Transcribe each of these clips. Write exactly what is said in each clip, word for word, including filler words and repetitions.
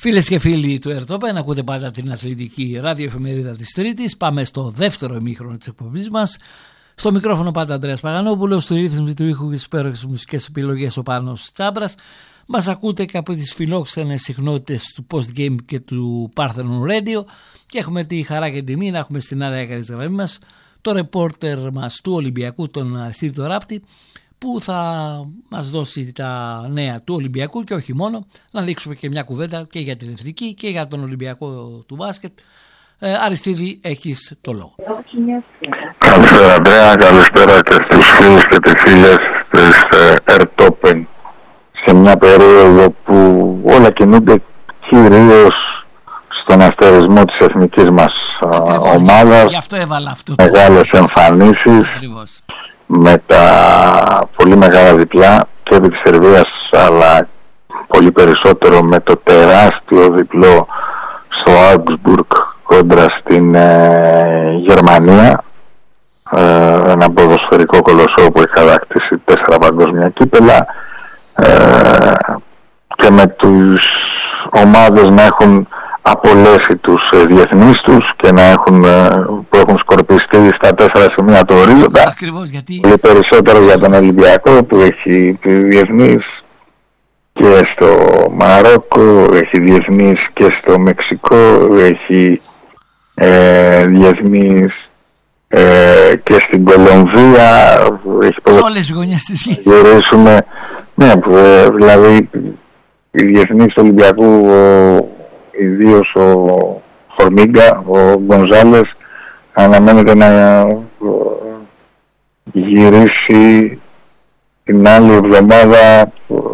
Φίλες και φίλοι του Ερτόπεν, ακούτε πάντα την αθλητική ραδιοεφημερίδα της Τρίτης. Πάμε στο δεύτερο ημίχρονο της εκπομπής μας. Στο μικρόφωνο πάντα Ανδρέας Παγανόπουλος, στο ρύθμιση του ήχου και στις υπέροχες μουσικές επιλογές ο Πάνος Τσάμπρας. Μας ακούτε και από τις φιλόξενες συχνότητες του Post Game και του Parthenon Radio και έχουμε τη χαρά και την τιμή να έχουμε στην άλλη άκρη της γραμμής μας το ρεπόρτερ μας του Ολυμπιακού, τον Αριστίδη Ράπτη, που θα μας δώσει τα νέα του Ολυμπιακού και όχι μόνο, να δείξουμε και μια κουβέντα και για την εθνική και για τον Ολυμπιακό του μπάσκετ. Ε, Αριστίδη, έχεις το λόγο. Καλησπέρα Ανδρέα, καλησπέρα και στους φίλους και τις φίλες της Ερτόπεν, σε μια περίοδο που όλα κινούνται κυρίως στον αστερισμό της εθνικής μας Ακριβώς, ομάδας. Γι' αυτό έβαλα αυτό. Μεγάλες εμφανίσεις. Ακριβώς. Με τα πολύ μεγάλα διπλά και επί της Σερβίας, αλλά πολύ περισσότερο με το τεράστιο διπλό στο Augsburg κόντρα στην ε, Γερμανία, ε, ένα ποδοσφαιρικό κολοσσό που έχει κατακτήσει τέσσερα παγκόσμια κύπελα, ε, και με τους ομάδες να έχουν απολέσει τους ε, διεθνείς τους και να έχουν, ε, που έχουν σκορπιστεί στα τέσσερα σημεία του ορίζοντα. Ακριβώς, γιατί... Πολύ περισσότερο για τον Ολυμπιακό που έχει διεθνείς και στο Μαρόκο, έχει διεθνείς και στο Μεξικό, έχει ε, διεθνείς ε, και στην Κολομβία. Σε όλες τις γωνιές της γης. Γυρίσουμε, ναι, που, ε, δηλαδή οι διεθνείς του Ολυμπιακού, ιδίως ο Φορμίγκα, ο Γκονζάλες, αναμένεται να γυρίσει την άλλη εβδομάδα,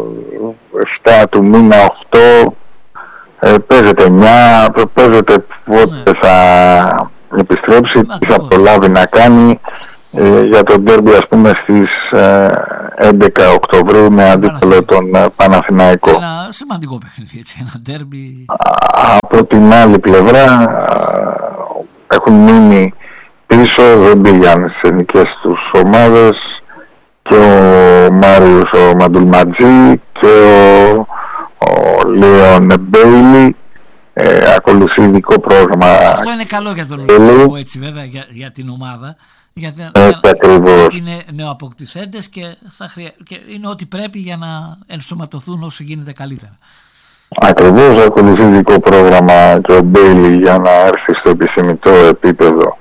επτά του μήνα, οκτώ, ε, παίζεται εννιά, παίζεται πότε ναι. θα επιστρέψει, τι θα προλάβει να κάνει, ε, για το ντέρμπι ας πούμε στις ε, έντεκα Οκτωβρίου με αντίπολο τον ε, Παναθηναϊκό. Ένα σημαντικό παιχνίδι, έτσι, ένα ντέρμπι. Από την άλλη πλευρά έχουν μείνει πίσω, δεν πήγαν στις εθνικές τους ομάδες και ο Μάριος ο Μαντουλματζή και ο, ο Λέον Μπέιλι. Ε, ακολουθεί ειδικό πρόγραμμα. Αυτό είναι καλό για τον Ολυμπιακό, έτσι βέβαια, για, για την ομάδα, γιατί είναι νεοαποκτηθέντες και, θα χρεια... και είναι ό,τι πρέπει για να ενσωματωθούν όσο γίνεται καλύτερα. Ακριβώς, ακολουθεί ειδικό πρόγραμμα και ο Μπέιλι για να έρθει στο επιθυμητό επίπεδο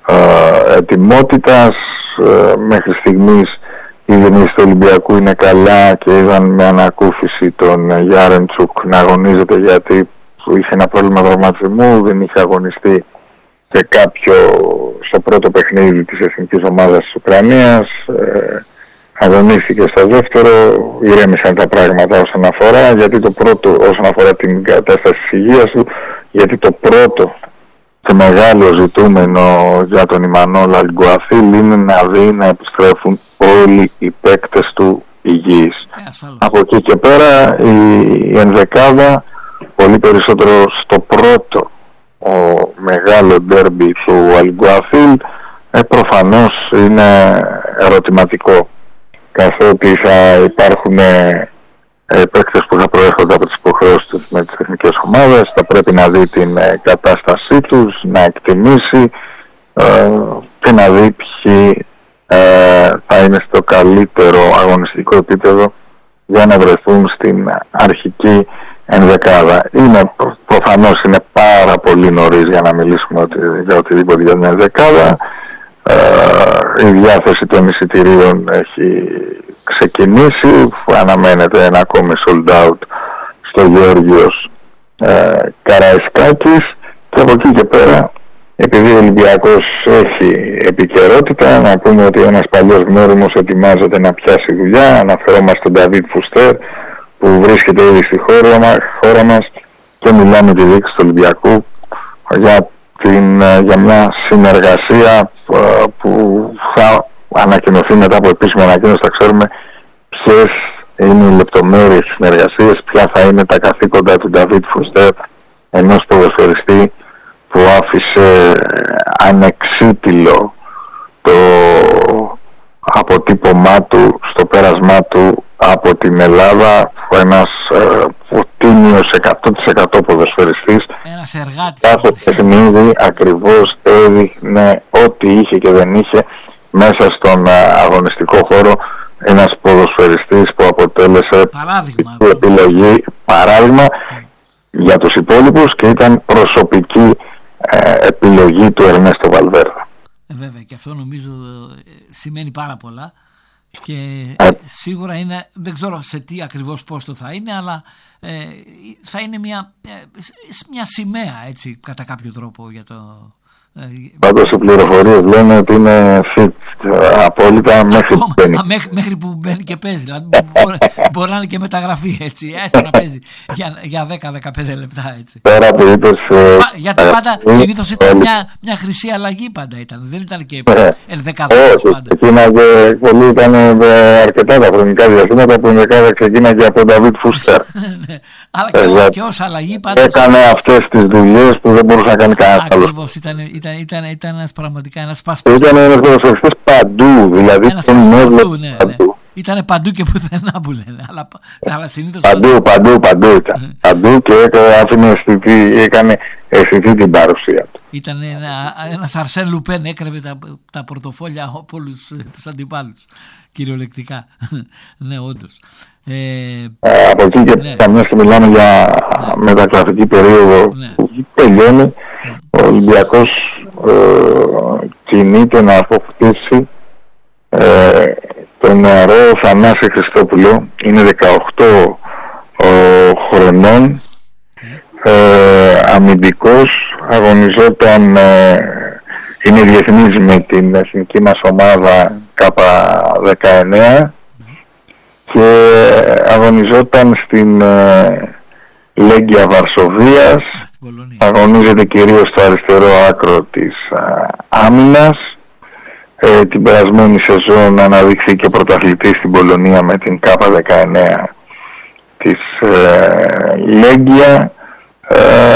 ε, ετοιμότητας. Ε, μέχρι στιγμής οι διεθνείς του Ολυμπιακού είναι καλά και είδαν με ανακούφιση τον Γιάρεμτσουκ να αγωνίζεται, γιατί είχε ένα πρόβλημα τραυματισμού, δεν είχε αγωνιστεί σε κάποιο, στο πρώτο παιχνίδι της εθνικής ομάδας της Ουκρανίας, ε, αγωνίστηκε στο δεύτερο, ηρέμησαν τα πράγματα όσον αφορά, γιατί το πρώτο, όσον αφορά την κατάσταση της υγείας του, γιατί το πρώτο και μεγάλο ζητούμενο για τον Ιμανόλ Αλγκουαθίλ είναι να δει να επιστρέφουν όλοι οι παίκτες του υγιείς. Yeah, από εκεί και πέρα η, η ενδεκάδα, πολύ περισσότερο στο πρώτο ο μεγάλο ντέρμπι του Αλγκουαθίλ, ε, προφανώς είναι ερωτηματικό, καθότι θα υπάρχουν ε, παίκτες που θα προέρχονται από τις υποχρεώσεις τους με τις εθνικές ομάδες, θα πρέπει να δει την ε, κατάστασή τους, να εκτιμήσει ε, και να δει ποιοι ε, θα είναι στο καλύτερο αγωνιστικό επίπεδο για να βρεθούν στην αρχική ενδεκάδα. Είναι, προφανώς είναι πάρα πολύ νωρίς για να μιλήσουμε ότι, για οτιδήποτε για την ενδεκάδα. Ε, η διάθεση των εισιτηρίων έχει ξεκινήσει, αναμένεται ένα ακόμη sold out στο Γεώργιος ε, Καραϊσκάκης, και από εκεί και πέρα, επειδή ο Ολυμπιακός έχει επικαιρότητα, να πούμε ότι ένας παλιός γνώριμος ετοιμάζεται να πιάσει δουλειά. Αναφερόμαστε στον Νταβίτ Φουστέρ που βρίσκεται ήδη στη χώρα μας, χώρα μας και μιλάμε τη διοίκηση του Ολυμπιακού για, την, για μια συνεργασία που θα ανακοινωθεί μετά από επίσημη ανακοίνωση. Θα ξέρουμε ποιες είναι οι λεπτομέρειες της συνεργασίας, ποια θα είναι τα καθήκοντα του Νταβίτ Φουστέρ, ενός ποδοσφαιριστή που άφησε ανεξίτηλο το αποτύπωμά του στο πέρασμά του από την Ελλάδα, ένας ε, τίμιος εκατό τοις εκατό ποδοσφαιριστής εργάτης. Κάθε παιχνίδι ακριβώς έδειχνε ό,τι είχε και δεν είχε μέσα στον αγωνιστικό χώρο ένας ποδοσφαιριστής που αποτέλεσε παράδειγμα, επιλογή, παράδειγμα mm. για τους υπόλοιπους και ήταν προσωπική ε, επιλογή του Ερνέστο Βαλβέρδε. Ε, βέβαια, και αυτό νομίζω σημαίνει πάρα πολλά και ε. σίγουρα είναι, δεν ξέρω σε τι ακριβώς πόστο θα είναι, αλλά ε, θα είναι μια, ε, μια σημαία, έτσι, κατά κάποιο τρόπο για το... Πάντως οι πληροφορίες λένε ότι είναι fit απόλυτα μέχρι που μπαίνει. Μέχρι, μέχρι που μπαίνει και παίζει. Δηλαδή μπορεί, μπορεί να είναι και μεταγραφή, έτσι. Έστω να παίζει για, για δέκα με δεκαπέντε λεπτά, έτσι. Πέρα που είπες, ε, γιατί πάντα συνήθως ήταν μια, μια χρυσή αλλαγή πάντα ήταν. Δεν ήταν και ενδεκάδες πάντα. Ξεκίναγε, πολλοί ήταν αρκετά τα χρονικά διαστήματα που η δεκάδα ξεκίναγε από τον Νταβίτ Φούστερ. Αλλά και, και ως αλλαγή πάντα. Έκανε αυτές τις δουλειές που δεν μπορούσε να κάνει κανένα άλλο. Ακριβώς, ήταν, ήταν, ήταν, ήταν ένας πραγματικά ένας πασπορτ. Ήταν ένας ποδοσφαιριστής παντού, δηλαδή τον έβλεπε ναι, παντού. Ναι. Ήτανε παντού και πουθενά που λένε, αλλά, αλλά συνήθως... Παντού, παντού, παντού ήταν. Παντού και άφηνε αισθητή, έκανε αισθητή την παρουσία του. Ήταν ένα, ένας Αρσέν Λουπέν, έκρεβε τα, τα πορτοφόλια από όλους τους αντιπάλους, κυριολεκτικά. Ναι, όντως. Ε, ε, από εκεί και ναι. καμιά και μιλάμε για ναι. μεταγραφική περίοδο ναι. που τελειώνει, ναι. ο Ολυμπιακός ε, κινείται να αποκτήσει ε, τον νεαρό Θανάση Χριστόπουλο. Είναι δεκαοκτώ ε, χρονών, ε, αμυντικός, αγωνιζόταν, ε, είναι διεθνής με την εθνική μας ομάδα Κάπα δεκαεννέα και αγωνιζόταν στην ε, Λέγκια Βαρσοβίας, αγωνίζεται κυρίως στο αριστερό άκρο της ε, άμυνας. Ε, την περασμένη σεζόν αναδείχθηκε πρωταθλητής στην Πολωνία με την Κάπα δεκαεννέα της ε, Λέγκια. Ε,